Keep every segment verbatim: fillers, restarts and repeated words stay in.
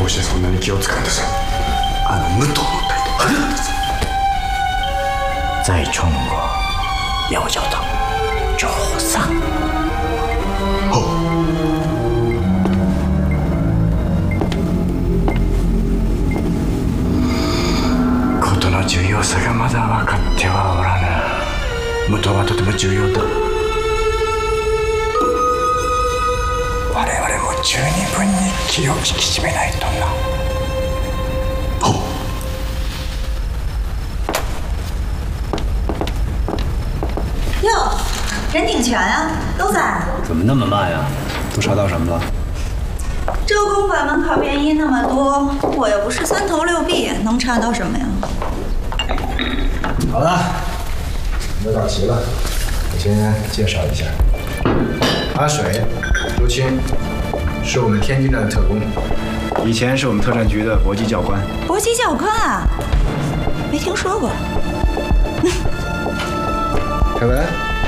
してそんなに気を使うんです？あの武藤の態度。 在中国要叫他主丧。 好。事の重要さがまだ分かってはおらぬ。武藤はとても重要だ。我々も十二分に気を引き締めないとな。好。 哟，人挺全啊，都在。 怎么那么慢呀？都查到什么了？ 周公馆门口便衣那么多，我又不是三头六臂，能查到什么呀？ 好了，都到齐了，我先介绍一下，阿水、朱青，是我们天津站的特工，以前是我们特战局的搏击教官。 搏击教官啊？没听说过。 凯文。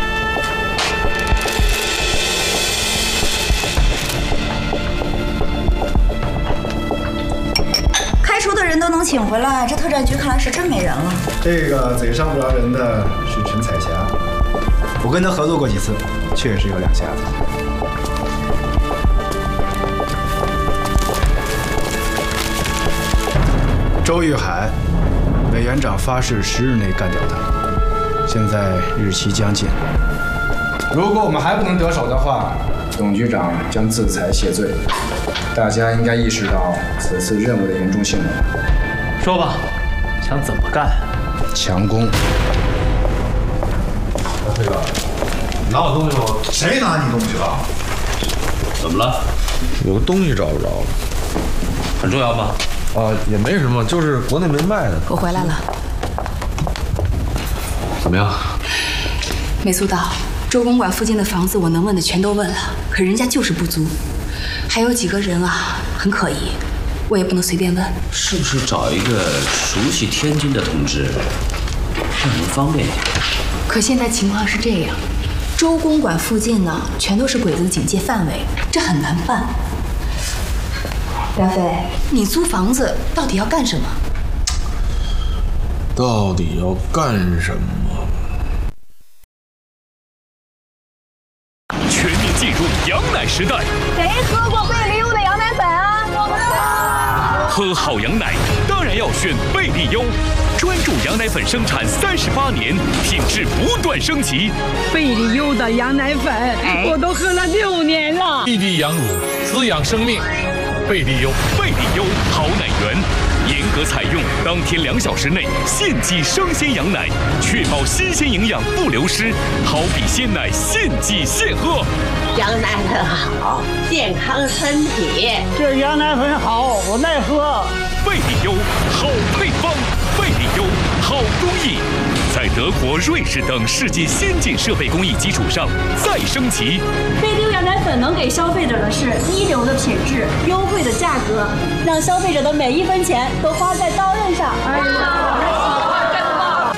开除的人都能请回来，这特战局看来是真没人了。 这个嘴上不饶人的是陈彩霞，我跟他合作过几次，确实有两下子。周玉海，委员长发誓十日内干掉他，现在日期将近，如果我们还不能得手的话，董局长将自裁谢罪。大家应该意识到此次任务的严重性了。 说吧，想怎么干？ 强攻。 这个拿我东西了？谁拿你东西了？ 怎么了？ 有个东西找不着了， 很重要吗？ 啊，也没什么，就是国内没卖的。 我回来了。 怎么样？ 没租到。周公馆附近的房子，我能问的全都问了，可人家就是不租。还有几个人啊，很可疑，我也不能随便问。 是不是找一个熟悉天津的同志，让您方便一点？ 可现在情况是这样，周公馆附近呢，全都是鬼子的警戒范围，这很难办。梁飞，你租房子到底要干什么？ 到底要干什么？ 全面进入羊奶时代。 谁喝过贝利优的羊奶粉啊？我们喝好羊奶当然要选贝利优，专注羊奶粉生产三十八年，品质不断升级。 贝利优的羊奶粉，我都喝了六年了。 一滴羊乳滋养生命，贝利优，贝利优好奶源。严格采用当天两小时内现挤生鲜羊奶，确保新鲜营养不流失，好比鲜奶现挤现喝。 羊奶粉好，健康身体。 这羊奶粉好，我耐喝。 贝利优好配方，贝利优好工艺，在德国、瑞士等世界先进设备工艺基础上再升级。 贝利优羊奶粉能给消费者的是一流的品质、优惠的价格，让消费者的每一分钱都花在刀刃上。哎呀，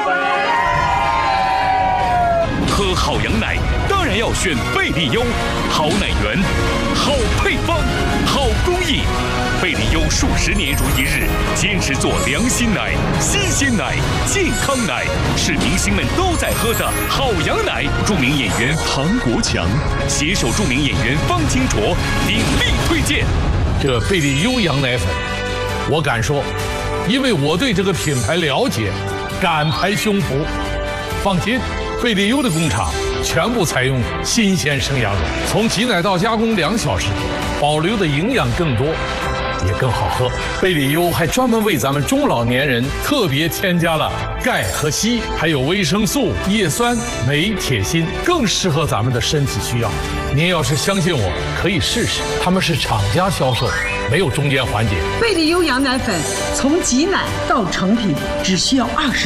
喝好羊奶当然要选贝利优，好奶源，好配方，好工艺。贝利优数十年如一日，坚持做良心奶、新鲜奶、健康奶，是明星们都在喝的好羊奶。著名演员唐国强携手著名演员方清卓鼎力推荐这贝利优羊奶粉。我敢说，因为我对这个品牌了解，敢拍胸脯。放心，贝利优的工厂全部采用新鲜生羊乳，从挤奶到加工两小时，保留的营养更多，也更好喝。贝利优还专门为咱们中老年人特别添加了钙和硒，还有维生素、叶酸、镁、铁、锌，更适合咱们的身体需要。您要是相信我，可以试试，他们是厂家销售，没有中间环节。 贝利优羊奶粉从挤奶到成品只需要二十。